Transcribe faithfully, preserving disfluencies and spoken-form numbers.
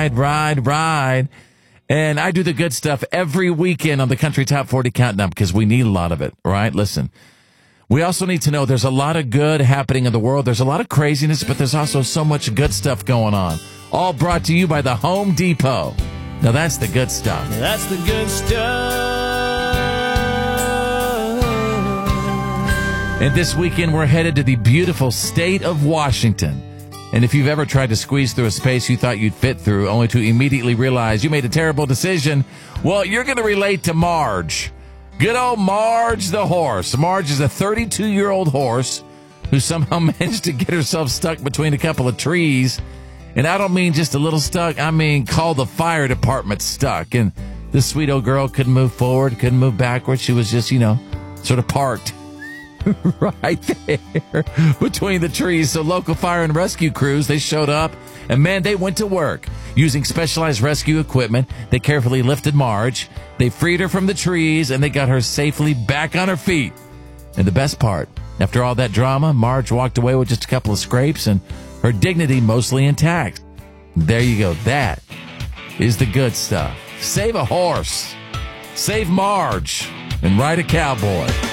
ride, ride, ride. And I do the good stuff every weekend on the Country Top forty Countdown because we need a lot of it, right? Listen, we also need to know there's a lot of good happening in the world. There's a lot of craziness, but there's also so much good stuff going on. All brought to you by the Home Depot. Now that's the good stuff. That's the good stuff. And this weekend we're headed to the beautiful state of Washington. And if you've ever tried to squeeze through a space you thought you'd fit through, only to immediately realize you made a terrible decision, well, you're going to relate to Marge. Good old Marge the horse. Marge is a thirty-two-year-old horse who somehow managed to get herself stuck between a couple of trees. And I don't mean just a little stuck. I mean call the fire department stuck. And this sweet old girl couldn't move forward, couldn't move backwards. She was just, you know, sort of parked right there between the trees. So local fire and rescue crews, they showed up, and man, they went to work. Using specialized rescue equipment, they carefully lifted Marge, they freed her from the trees, and they got her safely back on her feet. And the best part, after all that drama, Marge walked away with just a couple of scrapes and her dignity mostly intact. There you go. That is the good stuff. Save a horse, save Marge, and ride a cowboy.